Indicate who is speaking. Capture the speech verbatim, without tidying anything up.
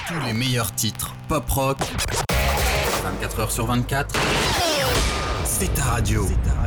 Speaker 1: Tous les meilleurs titres pop-rock, vingt-quatre heures sur vingt-quatre, c'est ta radio.